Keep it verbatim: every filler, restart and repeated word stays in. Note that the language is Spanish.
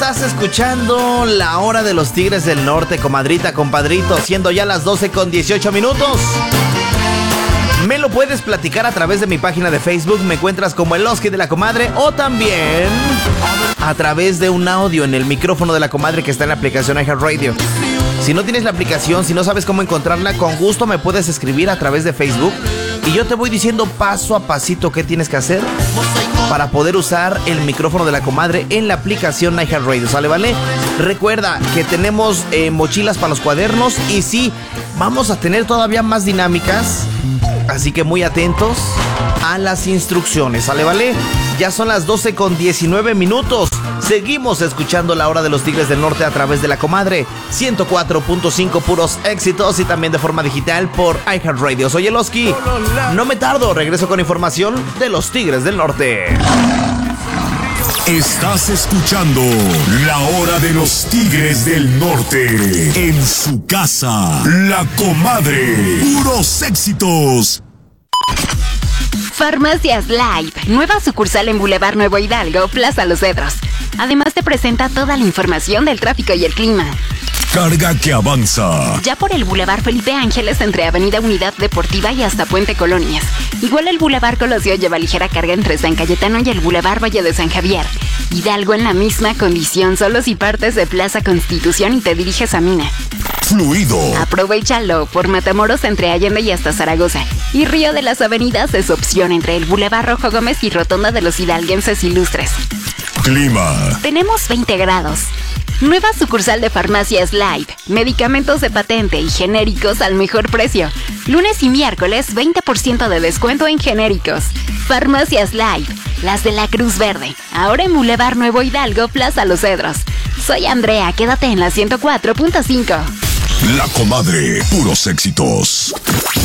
Estás escuchando La Hora de los Tigres del Norte, comadrita, compadrito, siendo ya las doce con dieciocho minutos. Me lo puedes platicar a través de mi página de Facebook, me encuentras como el Oski de la Comadre, o también a través de un audio en el micrófono de la Comadre que está en la aplicación iHeartRadio. Si no tienes la aplicación, si no sabes cómo encontrarla, con gusto me puedes escribir a través de Facebook y yo te voy diciendo paso a pasito qué tienes que hacer para poder usar el micrófono de la Comadre en la aplicación iHeartRadio. ¿Sale, vale? Recuerda que tenemos eh, mochilas para los cuadernos y sí, vamos a tener todavía más dinámicas, así que muy atentos a las instrucciones. ¿Sale, vale? Ya son las doce con diecinueve minutos. Seguimos escuchando La Hora de los Tigres del Norte a través de la Comadre ciento cuatro punto cinco, puros éxitos, y también de forma digital por iHeartRadio. Soy el Oski. No me tardo, regreso con información de los Tigres del Norte. Estás escuchando La Hora de los Tigres del Norte. En su casa, la Comadre. Puros éxitos. Farmacias Life, nueva sucursal en Boulevard Nuevo Hidalgo, Plaza Los Cedros. Además te presenta toda la información del tráfico y el clima. Carga que avanza. Ya por el Boulevard Felipe Ángeles entre Avenida Unidad Deportiva y hasta Puente Colonias. Igual el Boulevard Colosio lleva ligera carga entre San Cayetano y el Boulevard Valle de San Javier. Hidalgo en la misma condición, solo si partes de Plaza Constitución y te diriges a Mina. Fluido. Aprovechalo por Matamoros entre Allende y hasta Zaragoza. Y Río de las Avenidas es opción entre el Boulevard Rojo Gómez y Rotonda de los Hidalguenses Ilustres. Clima. Tenemos veinte grados. Nueva sucursal de Farmacias Life. Medicamentos de patente y genéricos al mejor precio. Lunes y miércoles veinte por ciento de descuento en genéricos. Farmacias Life, las de la Cruz Verde. Ahora en Boulevard Nuevo Hidalgo, Plaza Los Cedros. Soy Andrea, quédate en la ciento cuatro punto cinco. La Comadre, puros éxitos.